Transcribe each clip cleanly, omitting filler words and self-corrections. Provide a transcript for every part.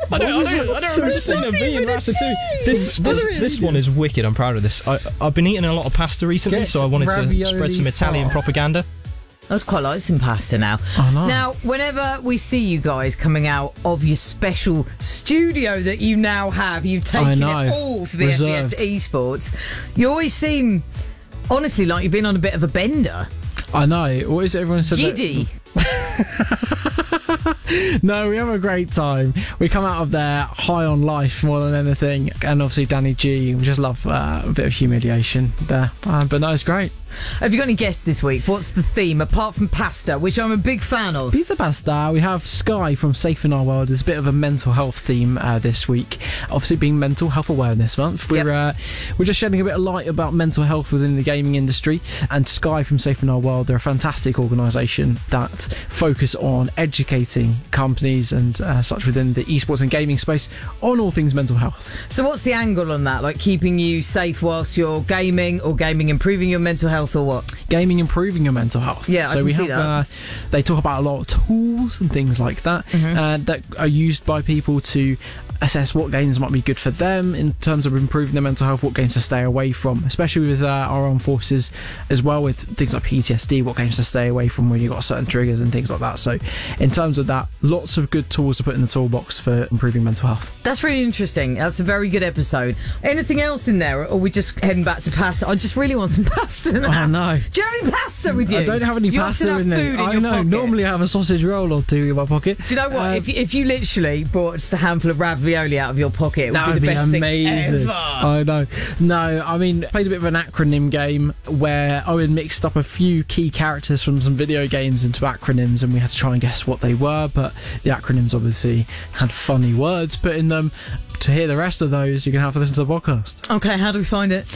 I don't remember seeing a V in Ratatouille. This one is wicked. I'm proud of this. I've been eating a lot of pasta recently, so I wanted to spread some Italian propaganda. I was quite like some pasta now. Oh, no. Now, whenever we see you guys coming out of your special studio that you now have, you've taken it all for BFBS Esports, you always seem, honestly, like you've been on a bit of a bender. I know. What is it everyone said? Giddy. No, we have a great time. We come out of there high on life more than anything, and obviously Danny G, we just love a bit of humiliation there, but no, it's great. Have you got any guests this week? What's the theme apart from pasta, which I'm a big fan of? Pizza Pasta. We have Sky from Safe in Our World. There's a bit of a mental health theme this week, obviously being Mental Health Awareness Month. We're just shedding a bit of light about mental health within the gaming industry, and Sky from Safe in Our World, they're a fantastic organisation that focus on educating companies and such within the esports and gaming space on all things mental health. So what's the angle on that? Like keeping you safe whilst you're gaming, or gaming improving your mental health, or what? Gaming improving your mental health. Yeah, so I can see that. They talk about a lot of tools and things like that that are used by people to assess what games might be good for them in terms of improving their mental health, what games to stay away from, especially with our armed forces as well, with things like PTSD, what games to stay away from when you've got certain triggers and things like that. So in terms of that, lots of good tools to put in the toolbox for improving mental health. That's really interesting. That's a very good episode. Anything else in there, or are we just heading back to pasta? I just really want some pasta now. Oh no. Do you have any pasta with you? I don't have any pasta in there. I know. Normally I have a sausage roll or two in my pocket. Do you know what? If you literally brought just a handful of ravioli out of your pocket, it would be the best amazing thing ever. I know. No, I mean, played a bit of an acronym game where Owen mixed up a few key characters from some video games into acronyms, and we had to try and guess what they were, but the acronyms obviously had funny words put in them. To hear the rest of those, you're going to have to listen to the podcast. Okay, how do we find it?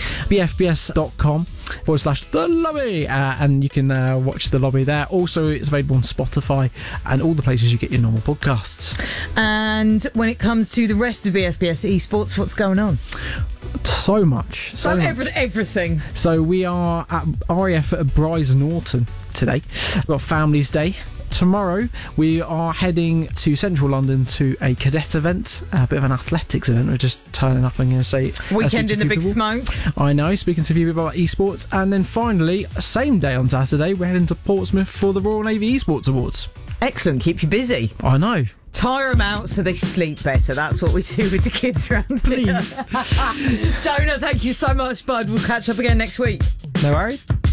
bfbs.com/the lobby, and you can watch the lobby there. Also, it's available on Spotify and all the places you get your normal podcasts. And when it comes to the rest of BFBS Esports, what's going on? So much. Everything. So we are at RAF at Bryce Norton today. We've got Families Day. Tomorrow we are heading to central London to a cadet event, a bit of an athletics event. We're just turning up and going to say weekend in the big smoke. I know, speaking to a few people about esports. And then finally, same day on Saturday, we're heading to Portsmouth for the Royal Navy Esports Awards. Excellent, keep you busy. I know. Tire them out so they sleep better. That's what we do with the kids around here. Please. Jonah, thank you so much, bud. We'll catch up again next week. No worries.